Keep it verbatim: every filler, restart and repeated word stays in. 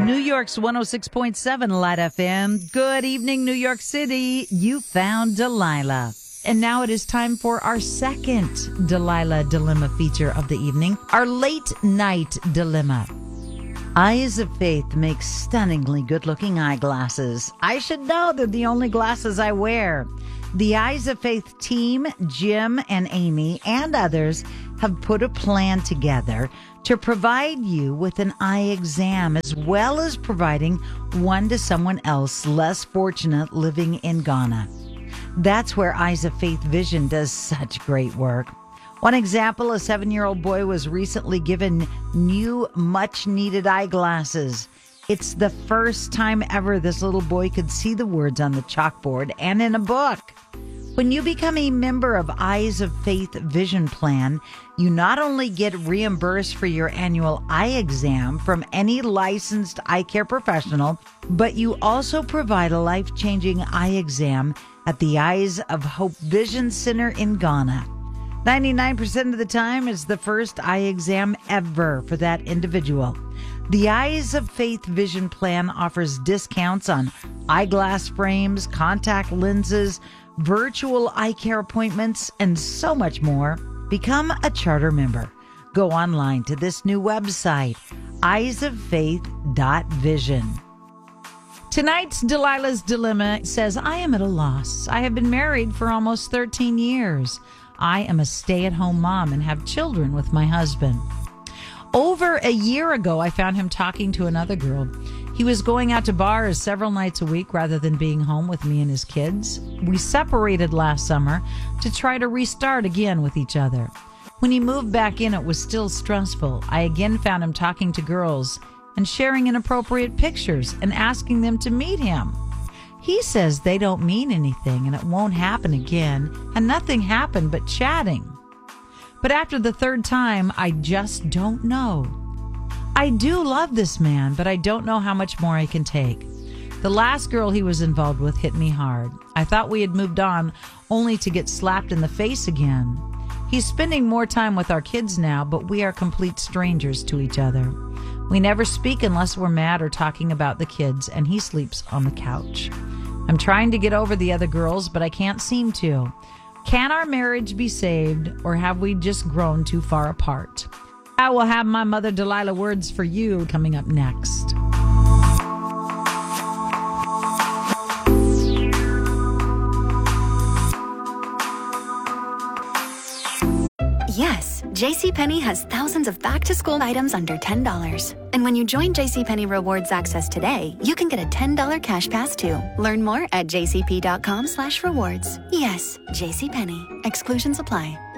New York's one oh six point seven Light F M. Good evening, New York City. You found Delilah. And now it is time for our second Delilah Dilemma feature of the evening, our late night dilemma. Eyes of Faith makes stunningly good-looking eyeglasses. I should know they're the only glasses I wear. The Eyes of Faith team, Jim and Amy and others, have put a plan together to provide you with an eye exam, as well as providing one to someone else less fortunate living in Ghana. That's where Eyes of Faith Vision does such great work. One example, a seven-year-old boy was recently given new, much-needed eyeglasses. It's the first time ever this little boy could see the words on the chalkboard and in a book. When you become a member of Eyes of Faith Vision Plan, you not only get reimbursed for your annual eye exam from any licensed eye care professional, but you also provide a life-changing eye exam at the Eyes of Hope Vision Center in Ghana. ninety-nine percent of the time, it's the first eye exam ever for that individual. The Eyes of Faith Vision Plan offers discounts on eyeglass frames, contact lenses, virtual eye care appointments, and so much more. Become a charter member. Go online to this new website, eyes of faith dot vision. Tonight's Delilah's Dilemma says, I am at a loss. I have been married for almost thirteen years. I am a stay-at-home mom and have children with my husband. Over a year ago, I found him talking to another girl. He was going out to bars several nights a week rather than being home with me and his kids. We separated last summer to try to restart again with each other. When he moved back in, it was still stressful. I again found him talking to girls and sharing inappropriate pictures and asking them to meet him. He says they don't mean anything and it won't happen again, and nothing happened but chatting. But after the third time, I just don't know. I do love this man, but I don't know how much more I can take. The last girl he was involved with hit me hard. I thought we had moved on, only to get slapped in the face again. He's spending more time with our kids now, but we are complete strangers to each other. We never speak unless we're mad or talking about the kids, and he sleeps on the couch. I'm trying to get over the other girls, but I can't seem to. Can our marriage be saved, or have we just grown too far apart? I will have my Mother Delilah words for you coming up next. Yes, JCPenney has thousands of back-to-school items under ten dollars. And when you join JCPenney Rewards Access today, you can get a ten dollars cash pass too. Learn more at jcp.com slash rewards. Yes, JCPenney. Exclusions apply.